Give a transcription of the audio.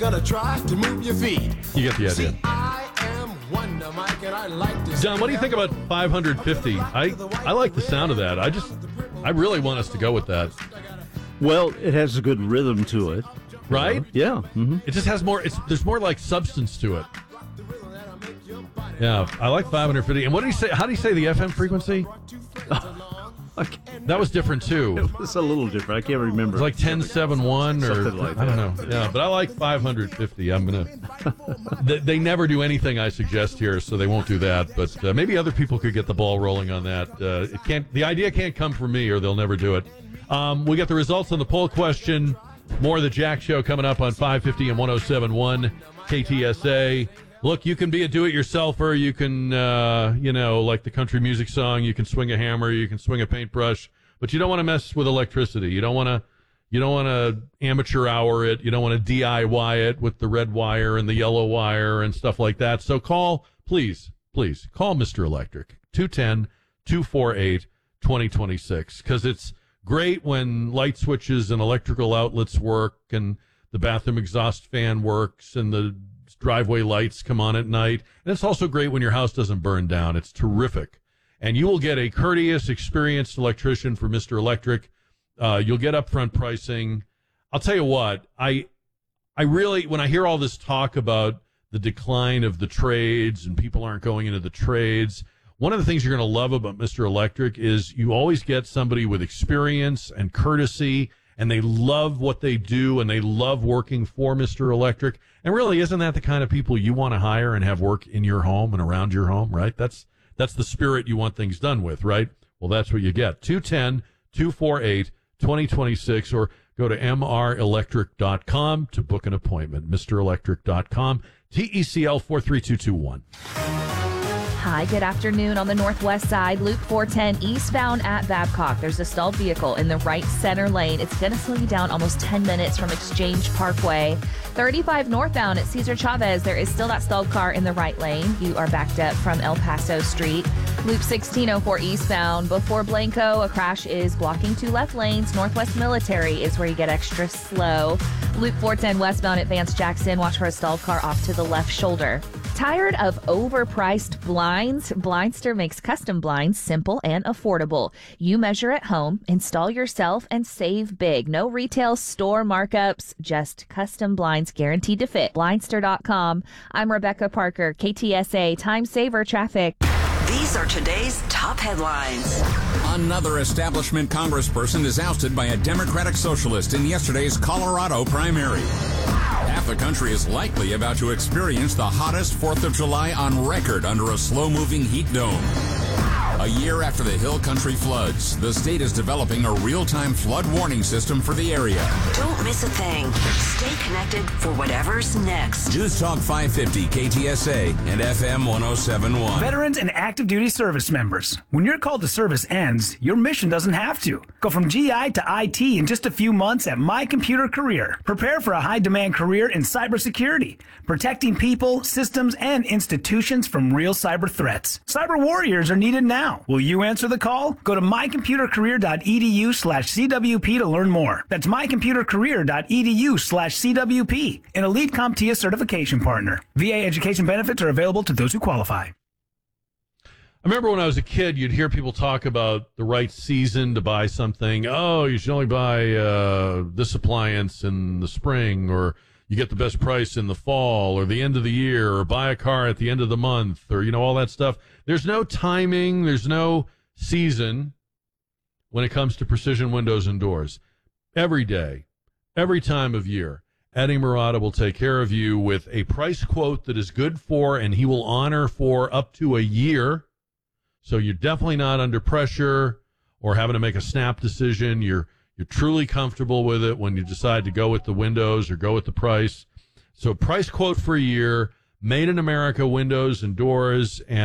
Gonna try to move your feet. You get the idea. See, I am Wonder Mike, and I like to. John, what do you think about 550? I like the sound of that. I really want us to go with that. Well, it has a good rhythm to it. Right? Yeah. Mm-hmm. It just has more, there's more like substance to it. Yeah, I like 550. And what did he say? How do you say the FM frequency? That was different too. It was a little different. I can't remember. It was like 1071 or something like that. I don't know. Yeah, but I like 550. I'm gonna. They never do anything I suggest here, so they won't do that. But maybe other people could get the ball rolling on that. It can't. The idea can't come from me, or they'll never do it. We got the results on the poll question. More of the Jack Show coming up on 550 and 107.1 KTSA. Look, you can be a do-it-yourselfer. You can, like the country music song, you can swing a hammer, you can swing a paintbrush, but you don't want to mess with electricity. You don't want to amateur hour it. You don't want to DIY it with the red wire and the yellow wire and stuff like that. So please call Mr. Electric, 210-248-2026, because it's great when light switches and electrical outlets work and the bathroom exhaust fan works and the driveway lights come on at night. And it's also great when your house doesn't burn down. It's terrific. And you will get a courteous, experienced electrician for Mr. Electric. You'll get upfront pricing. I'll tell you what, I really, when I hear all this talk about the decline of the trades and people aren't going into the trades, one of the things you're going to love about Mr. Electric is you always get somebody with experience and courtesy, and they love what they do, and they love working for Mr. Electric. And really, isn't that the kind of people you want to hire and have work in your home and around your home, right? That's the spirit you want things done with, right? Well, that's what you get. 210-248-2026, or go to mrelectric.com to book an appointment. MrElectric.com, TECL 43221. Hi, good afternoon. On the northwest side, Loop 410 eastbound at Babcock. There's a stalled vehicle in the right center lane. It's going to slow you down almost 10 minutes from Exchange Parkway. 35 northbound at Cesar Chavez. There is still that stalled car in the right lane. You are backed up from El Paso Street. Loop 1604 eastbound before Blanco. A crash is blocking two left lanes. Northwest Military is where you get extra slow. Loop 410 westbound at Vance Jackson. Watch for a stalled car off to the left shoulder. Tired of overpriced blinds? Blindster makes custom blinds simple and affordable. You measure at home, install yourself, and save big. No retail store markups, just custom blinds guaranteed to fit. Blindster.com. I'm Rebecca Parker, KTSA Time Saver Traffic. These are today's top headlines. Another establishment congressperson is ousted by a Democratic socialist in yesterday's Colorado primary. Half the country is likely about to experience the hottest 4th of July on record under a slow-moving heat dome. A year after the Hill Country floods, the state is developing a real-time flood warning system for the area. Don't miss a thing. Stay connected for whatever's next. News Talk 550 KTSA and FM 107.1. Veterans and active duty service members. When your call to service ends, your mission doesn't have to. Go from GI to IT in just a few months at My Computer Career. Prepare for a high-demand career in cybersecurity, protecting people, systems, and institutions from real cyber threats. Cyber warriors are needed now. Will you answer the call? Go to mycomputercareer.edu/CWP to learn more. That's mycomputercareer.edu/CWP, an elite CompTIA certification partner. VA education benefits are available to those who qualify. I remember when I was a kid, you'd hear people talk about the right season to buy something. Oh, you should only buy this appliance in the spring, or you get the best price in the fall or the end of the year, or buy a car at the end of the month, or, all that stuff. There's no timing. There's no season when it comes to precision windows and doors. Every day, every time of year, Eddie Murata will take care of you with a price quote that is good for, and he will honor for up to a year. So you're definitely not under pressure or having to make a snap decision. You're truly comfortable with it when you decide to go with the windows or go with the price. So price quote for a year, made in America windows and doors, and